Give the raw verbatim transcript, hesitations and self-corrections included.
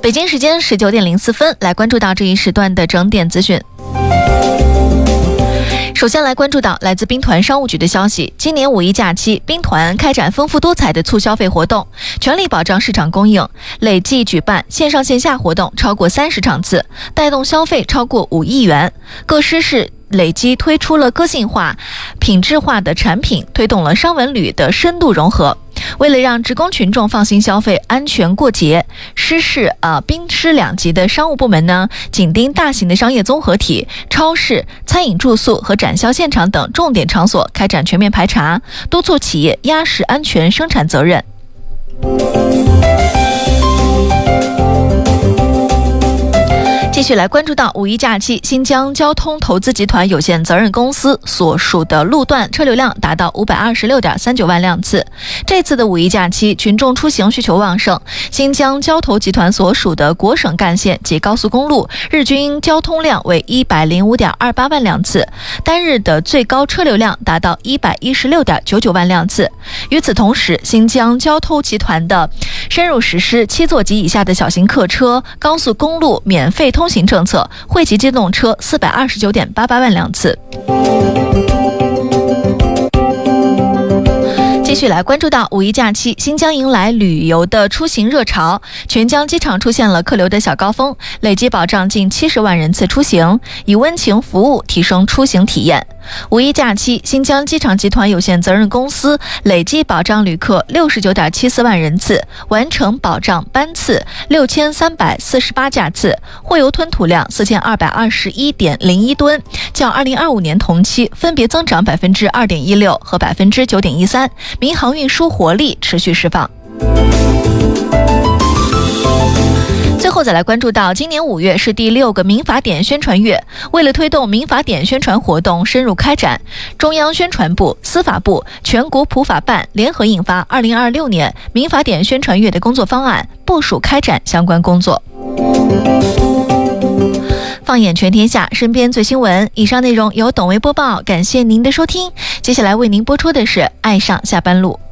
北京时间十九点零四分，来关注到这一时段的整点资讯。首先来关注到来自兵团商务局的消息，今年五一假期，兵团开展丰富多彩的促消费活动，全力保障市场供应，累计举办线上线下活动超过三十场次，带动消费超过五亿元。各师市累计推出了个性化、品质化的产品，推动了商文旅的深度融合。为了让职工群众放心消费、安全过节，师市呃兵师两级的商务部门呢，紧盯大型的商业综合体、超市、餐饮住宿和展销现场等重点场所开展全面排查，督促企业压实安全生产责任。继续来关注到五一假期，新疆交通投资集团有限责任公司所属的路段车流量达到五百二十六点三九万辆次。这次的五一假期，群众出行需求旺盛，新疆交投集团所属的国省干线及高速公路日均交通量为一百零五点二八万辆次，单日的最高车流量达到一百一十六点九九万辆次。与此同时，新疆交投集团的深入实施七座及以下的小型客车、高速公路免费通行政策，惠及机动车四百二十九点八八万辆次。继续来关注到五一假期，新疆迎来旅游的出行热潮，全疆机场出现了客流的小高峰，累计保障近七十万人次出行，以温情服务提升出行体验。五一假期，新疆机场集团有限责任公司累计保障旅客六十九点七四万人次，完成保障班次六千三百四十八架次，货油吞吐量四千二百二十一点零一吨，较二零二五年同期分别增长百分之二点一六和百分之九点一三，民航运输活力持续释放。最后再来关注到，今年五月是第六个民法典宣传月，为了推动民法典宣传活动深入开展，中央宣传部、司法部、全国普法办联合印发二零二六年民法典宣传月的工作方案，部署开展相关工作。放眼全天下，身边最新闻。以上内容由董维播报，感谢您的收听。接下来为您播出的是《爱上下班路》。